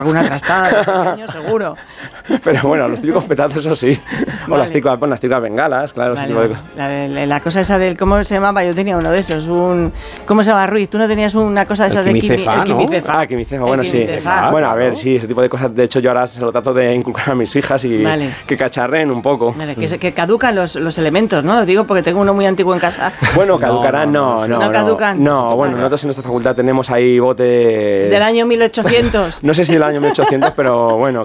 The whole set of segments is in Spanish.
alguna trastada, diseño, seguro. Pero bueno, los típicos petazos, eso sí. O Vale. las típicas bengalas, claro, ese Vale, tipo de vale. cosas. La cosa esa del, ¿cómo se llamaba? Yo tenía uno de esos, ¿cómo se llama, Ruiz? ¿Tú no tenías una cosa de esas de quimicefa, ¿no? Quimicefa, bueno, sí. quimicefa. Bueno, a ver, Claro. sí, ese tipo de cosas. De hecho, yo ahora se lo trato de inculcar a mis hijas y Vale. que cacharren un poco. Vale, que caducan los elementos, ¿no? Lo digo porque tengo uno muy antiguo en casa. Bueno, caducarán, No, ¿No caducan? No, bueno, nosotros en nuestra facultad tenemos ahí botes... Del año 1800. No sé si del año 1800, pero bueno,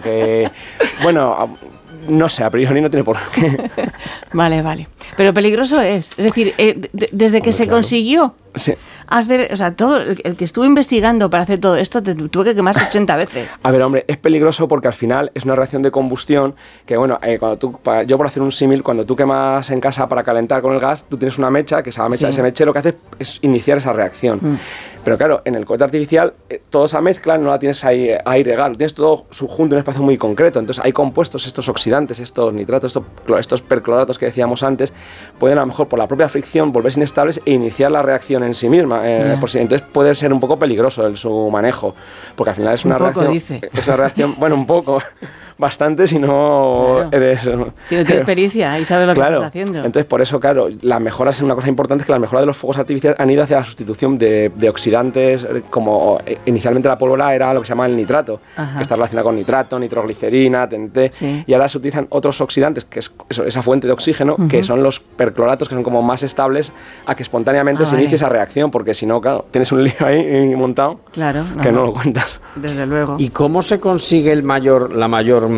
no sé, a priori no tiene por qué. Vale. Pero peligroso es. Es decir, desde que se consiguió Sí. hacer, o sea, todo el que estuvo investigando para hacer todo esto, tuvo que quemarse 80 veces. A ver, hombre, es peligroso porque al final es una reacción de combustión que, bueno, yo por hacer un símil, cuando tú quemas en casa para calentar con el gas, tú tienes una mecha, que esa mecha, Sí. ese mechero lo que hace es iniciar esa reacción. Pero claro, en el cohete artificial, toda esa mezcla no la tienes ahí a aire gas, lo tienes todo subjunto en un espacio muy concreto. Entonces hay compuestos, estos oxidantes, estos nitratos, estos percloratos que decíamos antes, pueden a lo mejor por la propia fricción volverse inestables e iniciar la reacción en sí misma. Entonces puede ser un poco peligroso su manejo, porque al final es una reacción... dice. Es una reacción, bueno, un poco... Bastante si no Claro. eres... Si no tienes pericia y sabes lo que estás haciendo. Entonces, por eso, claro, las mejoras, una cosa importante es que las mejoras de los fuegos artificiales han ido hacia la sustitución de oxidantes, como inicialmente la pólvora era lo que se llama el nitrato, Ajá. que está relacionado con nitrato, nitroglicerina, TNT, Sí. y ahora se utilizan otros oxidantes, que es esa fuente de oxígeno, que son los percloratos, que son como más estables a que espontáneamente se vale. inicie esa reacción, porque si no, claro, tienes un lío ahí montado Claro. que no lo cuentas. Desde luego. ¿Y cómo se consigue la mayor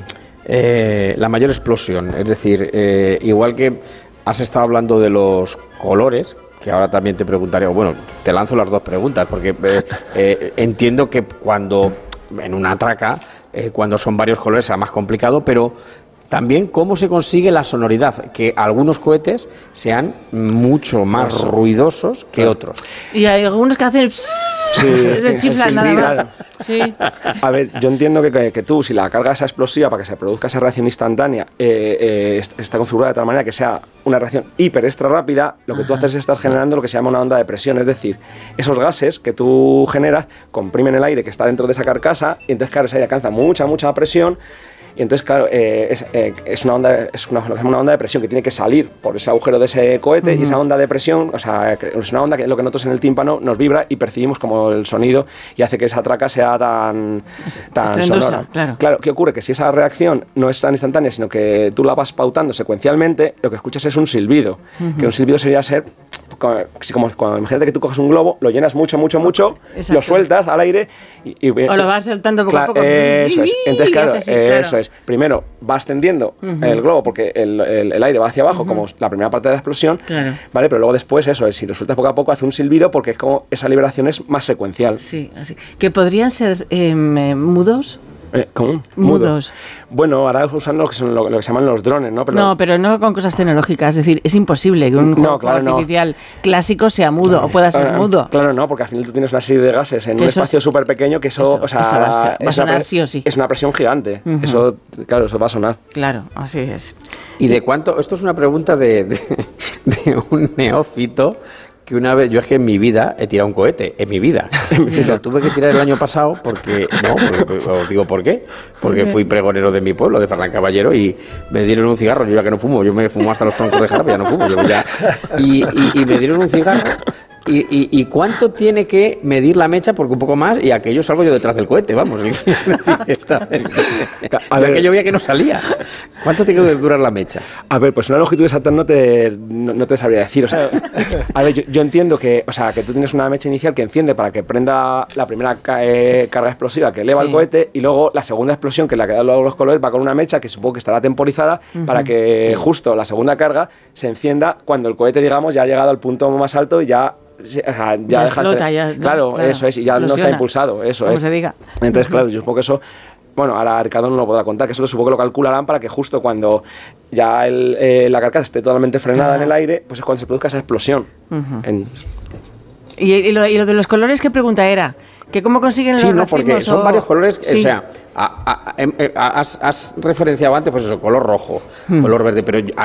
explosión? Es decir, igual que has estado hablando de los colores, que ahora también te preguntaría, bueno, te lanzo las dos preguntas, porque entiendo que cuando en una traca, cuando son varios colores será más complicado, pero también cómo se consigue la sonoridad, que algunos cohetes sean mucho más ruidosos que otros. Y hay algunos que hacen... se chiflan nada más. Claro. Sí. A ver, yo entiendo que tú, si la carga es explosiva para que se produzca esa reacción instantánea, está configurada de tal manera que sea una reacción hiper extra rápida, lo que tú haces es estás generando lo que se llama una onda de presión, es decir, esos gases que tú generas comprimen el aire que está dentro de esa carcasa y entonces, claro, ese aire alcanza mucha presión. Y entonces, claro, es una onda, es una onda de presión que tiene que salir por ese agujero de ese cohete, y esa onda de presión, o sea, es una onda que lo que nosotros en el tímpano nos vibra y percibimos como el sonido y hace que esa traca sea tan sonora. Claro, ¿qué ocurre? Que si esa reacción no es tan instantánea, sino que tú la vas pautando secuencialmente, lo que escuchas es un silbido, que un silbido sería ser... Como imagínate que tú coges un globo, lo llenas mucho, Exacto. lo sueltas al aire y o lo vas saltando poco a poco. Eso es. Entonces, claro, así, claro. eso es. Primero va ascendiendo el globo porque el aire va hacia abajo, como la primera parte de la explosión, Claro. ¿vale? Pero luego después, eso es, si lo sueltas poco a poco, hace un silbido porque es como esa liberación es más secuencial. Sí, así. Que podrían ser mudos. ¿Cómo? Mudos. Bueno, ahora usan lo que se llaman los drones, ¿no? Pero no con cosas tecnológicas. Es decir, es imposible que un juego artificial clásico sea mudo o pueda ser mudo. Claro, no, porque al final tú tienes una serie de gases en un espacio súper pequeño que eso o sea, va a sonar sí o sí. Es una presión gigante. Eso, claro, eso va a sonar. Claro, así es. ¿Y de cuánto? Esto es una pregunta de un neófito. Que una vez, yo es que en mi vida he tirado un cohete, en mi vida. Lo tuve que tirar el año pasado porque, os digo por qué, porque fui pregonero de mi pueblo, de Fernán Caballero, y me dieron un cigarro, yo ya que no fumo, yo me fumo hasta los troncos de jarabe, ya no fumo, y me dieron un cigarro. ¿Y cuánto tiene que medir la mecha? Porque un poco más, y aquello salgo yo detrás del cohete, vamos. A ver, aquello veía que no salía. ¿Cuánto tiene que durar la mecha? A ver, pues una longitud exacta no te sabría decir. O sea, a ver, yo entiendo que, o sea, que tú tienes una mecha inicial que enciende para que prenda la primera carga explosiva que eleva el cohete, y luego la segunda explosión, que es la que da luego los colores, va con una mecha que supongo que estará temporizada para que justo la segunda carga se encienda cuando el cohete, digamos, ya ha llegado al punto más alto y ya... O sea, ya explota, claro, eso es, y ya no está impulsado, eso como es. se diga. Entonces, claro, yo supongo que eso, bueno, ahora Ricardo no lo podrá contar, que eso supongo que lo calcularán para que justo cuando ya la carcasa esté totalmente frenada en el aire, pues es cuando se produzca esa explosión. ¿Y lo de los colores qué pregunta era? ¿Que cómo consiguen los racimos? Porque son varios colores, sí. O sea, has referenciado antes, pues eso, color rojo, color verde, pero